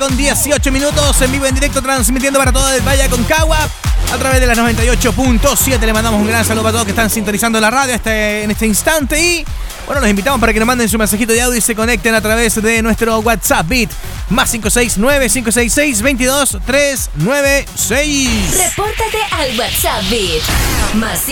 Con 18 minutos en vivo en directo, transmitiendo para todo el Valle Aconcagua a través de las 98.7. Le mandamos un gran saludo a todos que están sintonizando la radio en este instante. Y bueno, los invitamos para que nos manden su mensajito de audio y se conecten a través de nuestro WhatsApp Beat más 569-566-22396. Repórtate al WhatsApp Beat más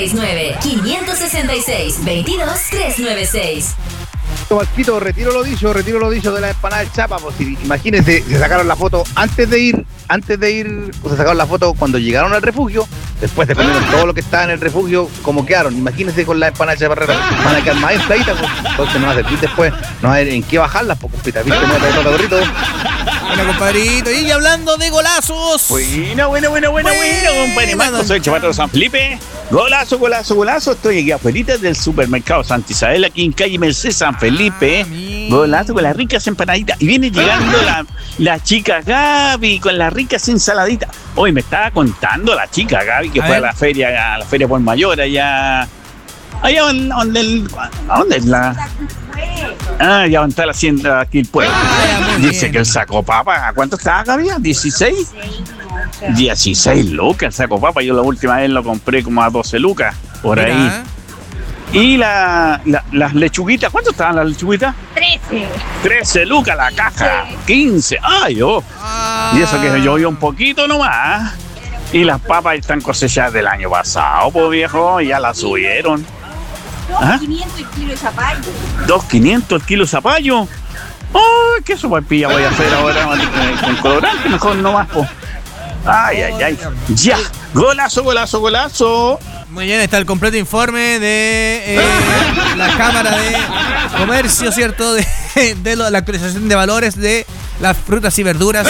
569-566-22396. Marquito, retiro lo dicho de la empanada del Chapa. Pues, imagínense, se sacaron la foto antes de ir, pues, se sacaron la foto cuando llegaron al refugio, después de comer todo lo que estaba en el refugio, como quedaron. Imagínense con la empanada del Chapa, van a quedar más infladitas, pues, entonces no va a servir después, no va a ver en qué bajarlas, pues, compita, ¿viste? No te toca gorrito. Bueno, compadrito, y hablando de golazos. Bueno, compadre Marco, soy Chapato de San Felipe. Golazo. Estoy aquí afuera del supermercado Santa Isabel, aquí en calle Merced San Felipe. Golazo con las ricas empanaditas. Y viene llegando la chica Gaby con las ricas ensaladitas. Hoy me estaba contando la chica Gaby que fue a la feria por mayor allá donde es la... ya está la hacienda aquí el pueblo. Dice que el saco papa, ¿a cuánto estaba, Gaby? ¿16? 16 lucas el saco papa. Yo la última vez lo compré como a 12 lucas, por ahí. Y las lechuguitas, ¿cuánto estaban las lechuguitas? 13 lucas la caja, sí. 15. Y eso que llovió un poquito nomás. Y las papas están cosechadas del año pasado, pues viejo, ya las subieron. 2.500 el kilo de zapallo. 2.500 el kilo de zapallo. ¿Qué sopapilla voy a hacer ahora con colorante? Mejor no más, po. Ay. Ya. Golazo. Muy bien, está el completo informe de la Cámara de Comercio, ¿cierto? De la actualización de valores de las frutas y verduras.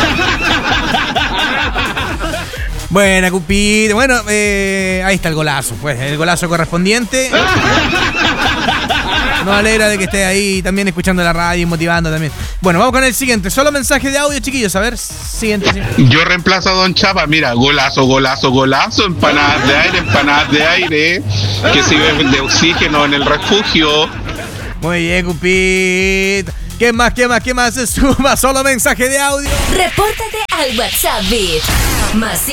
Buena, Cupito. Bueno, ahí está el golazo, pues, el golazo correspondiente. Nos alegra de que esté ahí también escuchando la radio y motivando también. Bueno, vamos con el siguiente. Solo mensaje de audio, chiquillos. A ver, siguiente. Yo reemplazo a Don Chapa. Mira, golazo. Empanadas de aire. Que sirven de oxígeno en el refugio. Muy bien, Cupito. ¿Qué más se suma? Solo mensaje de audio. Repórtate al WhatsApp Beat más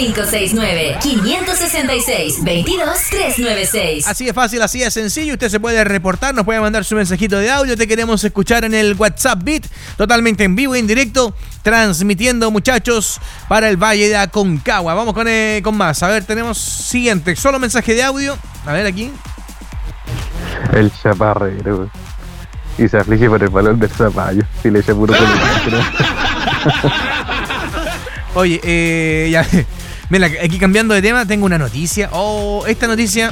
569-566-22396. Así de fácil, así de sencillo. Usted se puede reportar, nos puede mandar su mensajito de audio. Te queremos escuchar en el WhatsApp Beat, totalmente en vivo, en directo, transmitiendo, muchachos, para el Valle de Aconcagua. Vamos con más. A ver, tenemos siguiente. Solo mensaje de audio. A ver, aquí. El chaparrero. Y se aflige por el valor del zapallo. Si le echa puro colorante, ¿no? Oye, ya. Mira, aquí cambiando de tema, tengo una noticia. Esta noticia.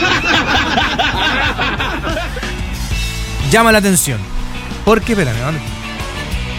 Llama la atención. Porque, espérame,